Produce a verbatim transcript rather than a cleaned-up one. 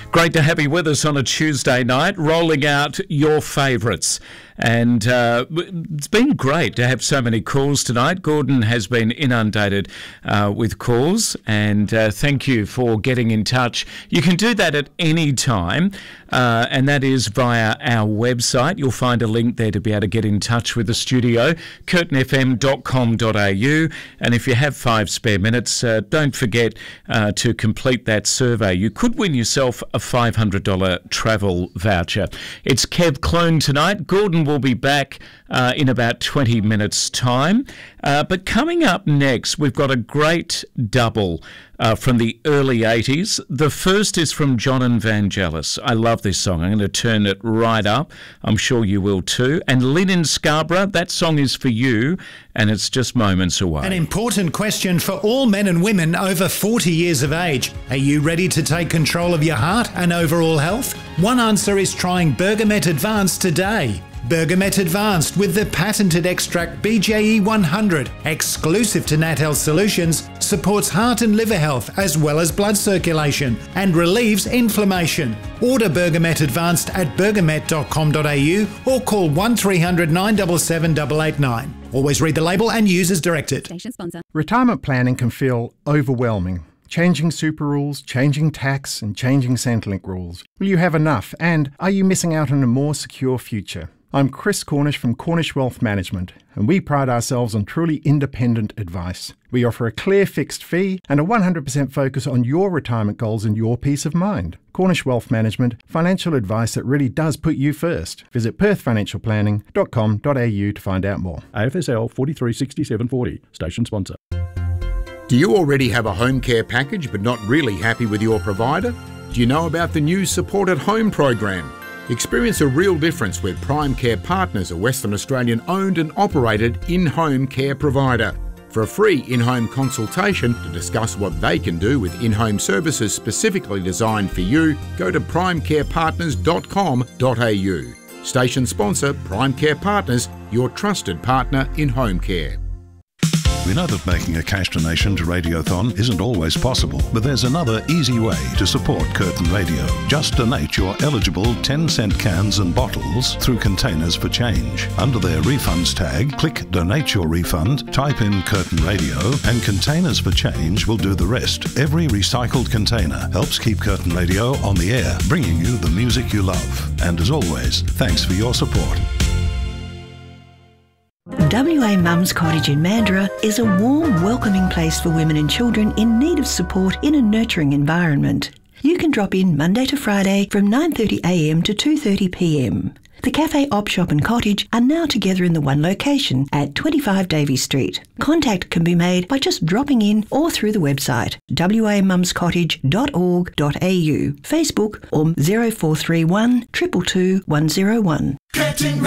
Great to have you with us on a Tuesday night, rolling out your favourites. And uh, it's been great to have so many calls tonight. Gordon has been inundated uh, with calls, and uh, thank you for getting in touch. You can do that at any time, uh, and that is via our website. You'll find a link there to be able to get in touch with the studio, curtin f m dot com dot a u. And if you have five spare minutes, uh, don't forget uh, to complete that survey. You could win yourself a five hundred dollars travel voucher. It's Kev Clune tonight. Gordon will be back uh, in about twenty minutes' time. Uh, but coming up next, we've got a great double uh, from the early eighties. The first is from John and Vangelis. I love this song. I'm going to turn it right up. I'm sure you will too. And Lynn in Scarborough, that song is for you, and it's just moments away. An important question for all men and women over forty years of age. Are you ready to take control of your heart and overall health? One answer is trying Bergamet Advanced today. Bergamet Advanced with the patented extract B J E one hundred, exclusive to Nat Health Solutions, supports heart and liver health as well as blood circulation and relieves inflammation. Order Bergamet Advanced at bergamet dot com dot a u or call one three hundred nine seven seven eight eight nine. Always read the label and use as directed. Station sponsor. Retirement planning can feel overwhelming. Changing super rules, changing tax and changing Centrelink rules. Will you have enough, and are you missing out on a more secure future? I'm Chris Cornish from Cornish Wealth Management, and we pride ourselves on truly independent advice. We offer a clear fixed fee and a one hundred percent focus on your retirement goals and your peace of mind. Cornish Wealth Management, financial advice that really does put you first. Visit perth financial planning dot com dot a u to find out more. A F S L forty-three sixty-seven forty, station sponsor. Do you already have a home care package but not really happy with your provider? Do you know about the new Support at Home program? Experience a real difference with Prime Care Partners, a Western Australian owned and operated in-home care provider. For a free in-home consultation to discuss what they can do with in-home services specifically designed for you, go to prime care partners dot com dot a u. Station sponsor Prime Care Partners, your trusted partner in home care. We know that making a cash donation to Radiothon isn't always possible, but there's another easy way to support Curtin Radio. Just donate your eligible ten cent cans and bottles through Containers for Change. Under their refunds tag, click Donate Your Refund, type in Curtin Radio, and Containers for Change will do the rest. Every recycled container helps keep Curtin Radio on the air, bringing you the music you love. And as always, thanks for your support. W A Mum's Cottage in Mandurah is a warm, welcoming place for women and children in need of support in a nurturing environment. You can drop in Monday to Friday from nine thirty a m to two thirty p m. The cafe, op shop and cottage are now together in the one location at twenty-five Davies Street. Contact can be made by just dropping in or through the website w a mums cottage dot org dot a u, Facebook or zero four three one, two two two, one zero one.